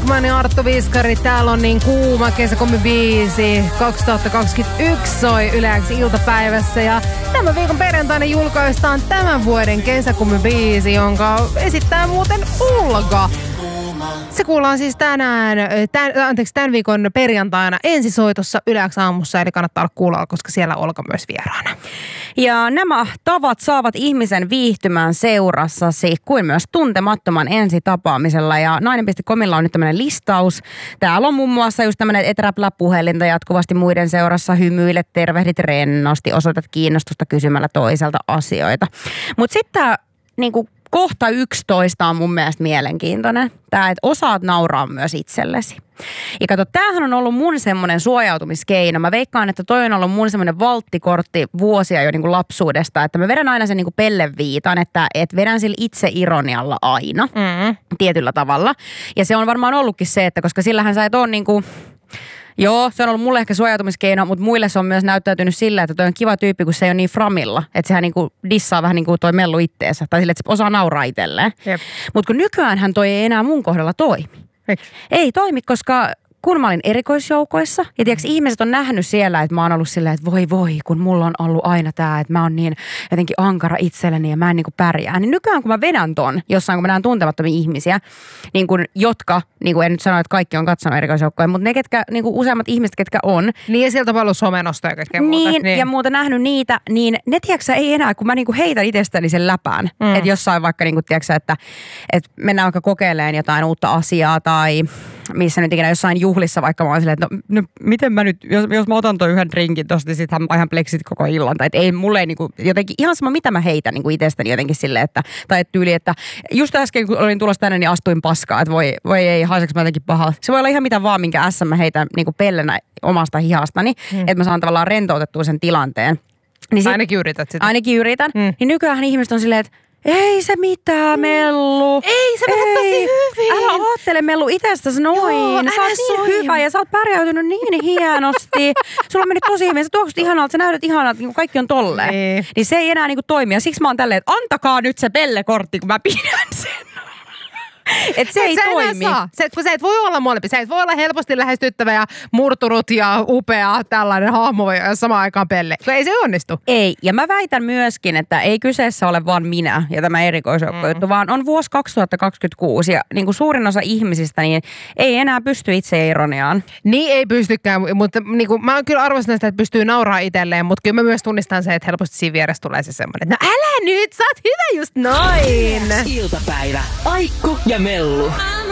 Ekman ja Arttu Viskari. Täällä on niin kuuma kesäkummibiisi. 2021 soi Yle X iltapäivässä. Ja tämän viikon perjantaina julkaistaan tämän vuoden kesäkummibiisi, jonka esittää muuten Olga. Se kuullaan siis tämän viikon perjantaina ensisoitossa Yle X aamussa, eli kannattaa olla kuulolla, koska siellä Olga myös vieraana. Ja nämä tavat saavat ihmisen viihtymään seurassasi kuin myös tuntemattoman ensitapaamisella. Ja nainen.comilla on nyt tämmöinen listaus. Täällä on muun muassa just tämmöinen, että et räplää puhelinta jatkuvasti muiden seurassa, hymyilet, tervehdit rennosti, osoitat kiinnostusta kysymällä toiselta asioita. Mutta sitten niinku kohta 11 on mun mielestä mielenkiintoinen. Tämä, että osaat nauraa myös itsellesi. Ja kato, tämähän on ollut mun semmoinen suojautumiskeino. Mä veikkaan, että toi on ollut mun semmoinen valttikortti vuosia jo niin kuin lapsuudesta, että mä vedän aina sen niin kuin pelleviitan, että vedän sillä itse ironialla aina tietyllä tavalla. Ja se on varmaan ollutkin se, että koska sillähän sä et ole niin kuin... Joo, se on ollut mulle ehkä suojautumiskeino, mutta muille se on myös näyttäytynyt sillä, että toi on kiva tyyppi, kun se ei ole niin framilla. Että sehän niinku dissaa vähän niin kuin toi mellu itteensä. Tai sille, että se osaa nauraa itselleen. Mutta kun nykyäänhän toi ei enää mun kohdalla toimi. Ei toimi, koska kun mä olin erikoisjoukoissa, ja tiiäks, ihmiset on nähnyt siellä, että mä oon ollut silleen, että voi, kun mulla on ollut aina tää, että mä oon niin jotenkin ankara itselleni ja mä en niinku pärjää. Niin nykyään kun mä vedän ton, jossain kun mä näen tuntemattomia ihmisiä, niin kun, jotka, niin kuin en nyt sano, että kaikki on katsonut erikoisjoukkoja, mutta ne ketkä, niin kuin useammat ihmiset, ketkä on. Niin ja sieltä on ollut somenostoja kaikkea muuta. Niin, ja muuta nähnyt niitä, niin ne tiiäksä ei enää, kun mä niinku heitän itsestäni sen läpään. Että jossain vaikka niinku tiiäksä, että mennään vaikka kokeilemaan jotain uutta asiaa tai missä nyt ikinä jossain juhlissa vaikka mä oon silleen, että no miten mä nyt, jos mä otan toi yhden drinkin tosta, niin sit mä ihan pleksit koko illan. Tai ei mulle ei niinku jotenkin, ihan sama mitä mä heitän niinku itsestäni jotenkin silleen, että, tai tyyli, että just äsken kun olin tulossa tänne, niin astuin paskaa, että voi ei, haiseks mä jotenkin pahaa. Se voi olla ihan mitä vaan, minkä ässä mä heitän niinku pellenä omasta hihastani, että mä saan tavallaan rentoutettua sen tilanteen. Niin ainakin yrität sitä. Ainakin yritän. Niin nykyään ihmiset on silleen, että ei se mitään, Mellu. Ei, sä vedät tosi hyvin. Älä oottele, Mellu, itsestäsi noin. Sä oot niin hyvä ja sä oot pärjäytynyt niin hienosti. Sulla on mennyt tosi hyvin. Sä tuokset ihanalta, sä näytät ihanalta, niin kaikki on tolleen. Niin se ei enää niin kuin toimi. Ja siksi mä oon tälleen, että antakaa nyt se pellekortti, kun mä pidän sen. Että se ei toimi. Kun sä et voi olla molempi. Sä et voi olla helposti lähestyttävä ja murtunut ja upea tällainen hahmo ja samaan aikaan pelle. Ei se onnistu. Ei. Ja mä väitän myöskin, että ei kyseessä ole vaan minä ja tämä erikoisjoukkojuttu, vaan on vuosi 2026 ja niin kuin suurin osa ihmisistä niin ei enää pysty itse ironiaan. Niin ei pystykään, mutta niin kuin, mä kyllä arvostan sitä, että pystyy nauraa itselleen, mutta kyllä mä myös tunnistan se, että helposti siinä vieressä tulee se semmoinen, että no älä nyt, sä oot hyvä just noin. Iltapäivä. Aikku ja Mellu.